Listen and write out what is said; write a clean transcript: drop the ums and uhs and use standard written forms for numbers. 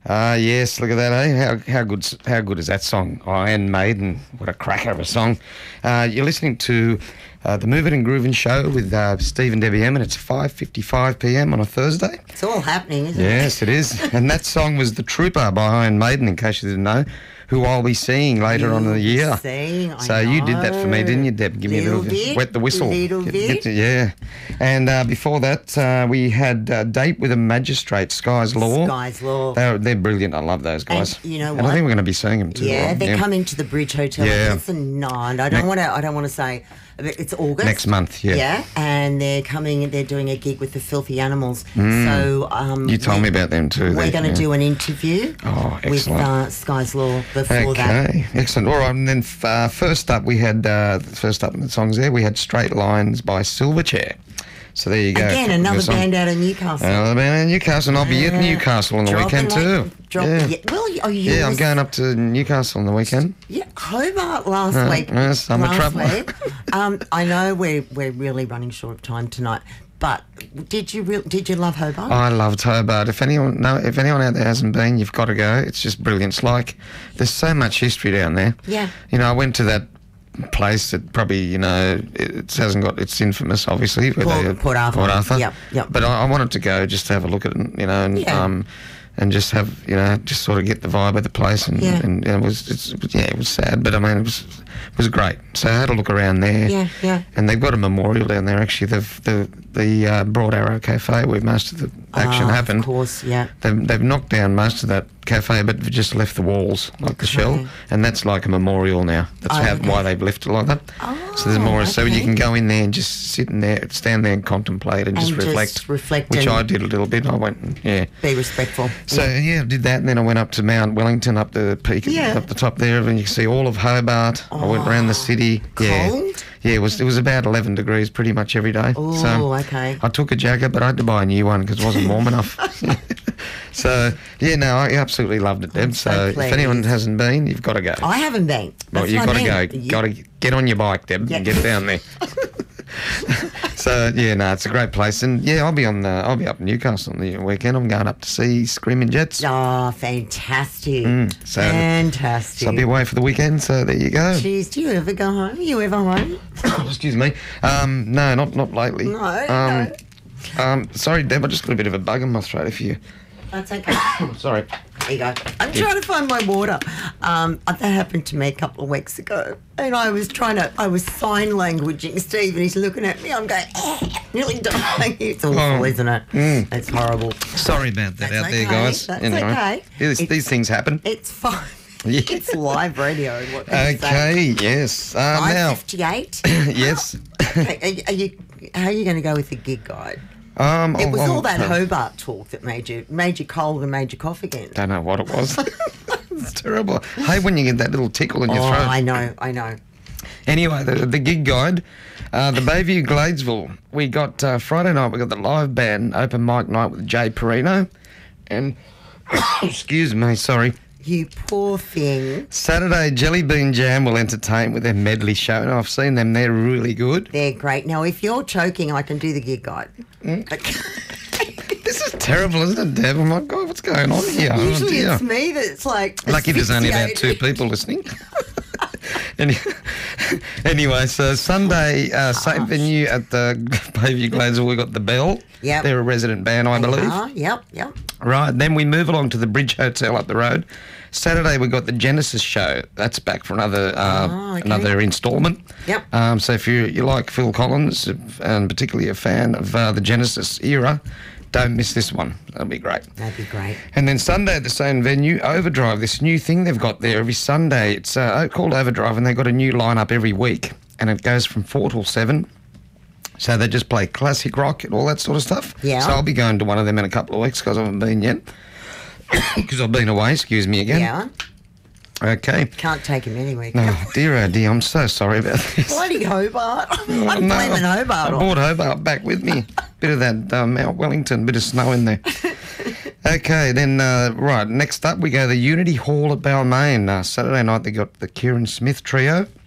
Yes, look at that, eh? How good is that song? Iron Maiden, what a cracker of a song. You're listening to the Moving and Grooving Show with Steve and Debbie M, and it's 5:55 p.m. on a Thursday. It's all happening, isn't it? Yes, it is. And that song was The Trooper by Iron Maiden, in case you didn't know, who I'll be seeing later on in the year. So you did that for me, didn't you, Deb? Give me a little wet the whistle. Yeah. And before that, we had Date with a Magistrate, Sky's Law. Sky's Law. They're brilliant. I love those guys. And you know what? And I think we're going to be seeing them too. Yeah, they're coming to the Bridge Hotel. Yeah. It's the 9th. I don't want to say it's August. Next month, yeah. Yeah, and they're coming. They're doing a gig with the Filthy Animals. So you told me about them too. We're going to do an interview. Oh, excellent. With Sky's Law before that. Okay, excellent. All right, and then first up we had first up in the songs there we had Straight Lines by Silverchair. So there you go. Again, another band out of Newcastle. Another band out of Newcastle, and I'll be at Newcastle on the weekend too. Well, I'm going up to Newcastle on the weekend. Yeah, Hobart last week. Yes, I'm a traveller. I know we're really running short of time tonight, but did you love Hobart? I loved Hobart. If anyone out there hasn't been, you've got to go. It's just brilliant. It's like there's so much history down there. Yeah. You know, I went to that place that probably, it's infamous, obviously. Port Arthur. Yep. But I wanted to go just to have a look at it, and just have, just sort of get the vibe of the place, and it was sad, but I mean, it was great. So I had a look around there. Yeah. And they've got a memorial down there, actually, the Broad Arrow Cafe where most of the action happened. Of course, yeah. They've knocked down most of that cafe, but they've just left the walls, like the shell, and that's like a memorial now. That's why they've left it like that. So there's more, so you can go in there and just stand there and contemplate and just reflect, which I did a little bit. I went, be respectful. So I did that, and then I went up to Mount Wellington, up the peak, up the top there, and you can see all of Hobart. I went around the city. Cold? Yeah, it was about 11 degrees pretty much every day. Oh, okay. I took a jacket, but I had to buy a new one because it wasn't warm enough. So, I absolutely loved it, Deb. So if anyone hasn't been, you've got to go. I haven't been. Well, you've got to go. Got to get on your bike, Deb, and get down there. So, it's a great place. And, I'll be up in Newcastle on the weekend. I'm going up to see Screaming Jets. Oh, fantastic. Fantastic. So I'll be away for the weekend, so there you go. Jeez, do you ever go home? Are you ever home? Excuse me. No, not lately. No. Sorry, Deb, I just got a bit of a bug in my throat if you... That's okay. Sorry. There you go. I'm trying to find my water. That happened to me a couple of weeks ago, and I was sign languaging Steve, and he's looking at me. I'm going, nearly dying. It's awful, isn't it? It's horrible. Sorry about that out there, guys. That's okay. These things happen. It's fine. Yeah. It's live radio. Okay, yes. Now, 5:58. Yes. How are you going to go with the gig guide? It was all that Hobart talk that made you cold and made you cough again. Don't know what it was. It's terrible. Hey, when you get that little tickle in your throat. I know. Anyway, the gig guide, the Bayview Gladesville. We got Friday night. We got the live band open mic night with Jay Perino, and excuse me, sorry. You poor thing. Saturday, Jelly Bean Jam will entertain with their medley show. And I've seen them. They're really good. They're great. Now, if you're choking, I can do the gig guide. This is terrible, isn't it, Deb? I'm like, God, what's going on here? Usually it's me that's like... Lucky there's only about 2 people listening. Anyway, so Sunday, same venue at the Bayview Gladesville, we've got the Bell. Yep. They're a resident band, I believe. Yep. Right, then we move along to the Bridge Hotel up the road. Saturday, we've got the Genesis show. That's back for another instalment. Yep. So if you like Phil Collins, and particularly a fan of the Genesis era, don't miss this one. That'll be great. That'd be great. And then Sunday at the same venue, Overdrive, this new thing they've got there every Sunday. It's called Overdrive, and they've got a new lineup every week, and it goes from 4 till 7. So they just play classic rock and all that sort of stuff. Yeah. So I'll be going to one of them in a couple of weeks because I haven't been yet. Because I've been away, excuse me again. Yeah. Okay. Can't take him anywhere. Oh, dear, I'm so sorry about this. Bloody Hobart. I'm blaming Hobart. I brought Hobart back with me. Bit of that Mount Wellington, bit of snow in there. Okay, then, right, next up we go to the Unity Hall at Balmain. Saturday night they got the Kieran Smith Trio.